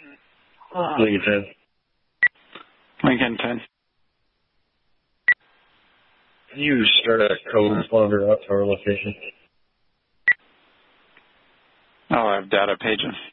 Lincoln 10. Lincoln 10. Can you start a code responder out to our location? Oh, I have data pages.